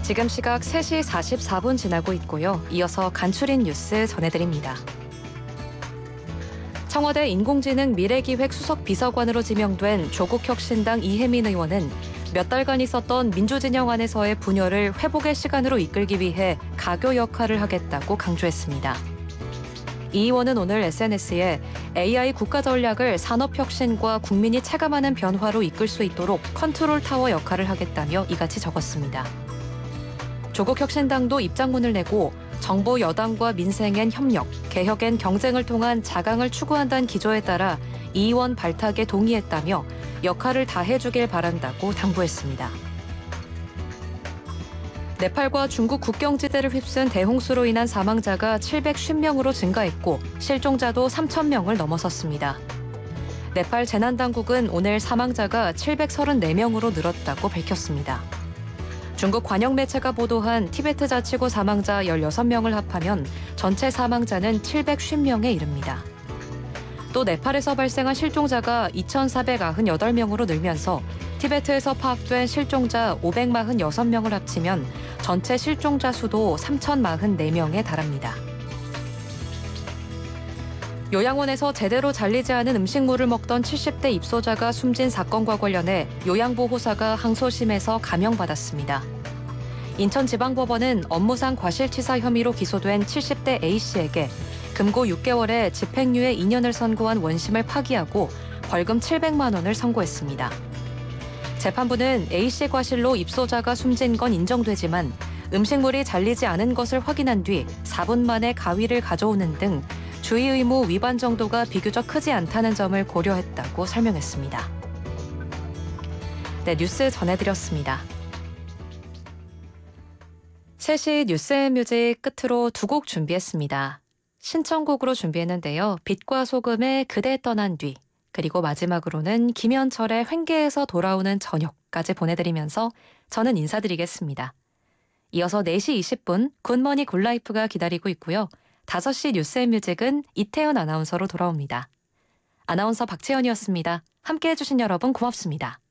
지금 시각 3시 44분 지나고 있고요. 이어서 간추린 뉴스 전해드립니다. 청와대 인공지능 미래기획 수석 비서관으로 지명된 조국혁신당 이혜민 의원은 몇 달간 있었던 민주진영 안에서의 분열을 회복의 시간으로 이끌기 위해 가교 역할을 하겠다고 강조했습니다. 이 의원은 오늘 SNS에 AI 국가 전략을 산업혁신과 국민이 체감하는 변화로 이끌 수 있도록 컨트롤 타워 역할을 하겠다며 이같이 적었습니다. 조국혁신당도 입장문을 내고 정보 여당과 민생엔 협력, 개혁엔 경쟁을 통한 자강을 추구한다는 기조에 따라 이 의원 발탁에 동의했다며 역할을 다해주길 바란다고 당부했습니다. 네팔과 중국 국경지대를 휩쓴 대홍수로 인한 사망자가 750명으로 증가했고 실종자도 3,000명을 넘어섰습니다. 네팔 재난당국은 오늘 사망자가 734명으로 늘었다고 밝혔습니다. 중국 관영 매체가 보도한 티베트 자치구 사망자 16명을 합하면 전체 사망자는 750명에 이릅니다. 또 네팔에서 발생한 실종자가 2,498명으로 늘면서 티베트에서 파악된 실종자 546명을 합치면 전체 실종자 수도 3,044명에 달합니다. 요양원에서 제대로 잘리지 않은 음식물을 먹던 70대 입소자가 숨진 사건과 관련해 요양보호사가 항소심에서 감형받았습니다. 인천지방법원은 업무상 과실치사 혐의로 기소된 70대 A씨에게 금고 6개월에 집행유예 2년을 선고한 원심을 파기하고 벌금 700만 원을 선고했습니다. 재판부는 A씨 과실로 입소자가 숨진 건 인정되지만 음식물이 잘리지 않은 것을 확인한 뒤 4분 만에 가위를 가져오는 등 주의 의무 위반 정도가 비교적 크지 않다는 점을 고려했다고 설명했습니다. 네, 뉴스 전해드렸습니다. 3시 뉴스앤뮤직 끝으로 두 곡 준비했습니다. 신청곡으로 준비했는데요. 빛과 소금의 그대 떠난 뒤, 그리고 마지막으로는 김현철의 횡계에서 돌아오는 저녁까지 보내드리면서 저는 인사드리겠습니다. 이어서 4시 20분 굿모닝 굿라이프가 기다리고 있고요. 5시 뉴스앤뮤직은 이태현 아나운서로 돌아옵니다. 아나운서 박채연이었습니다. 함께해 주신 여러분 고맙습니다.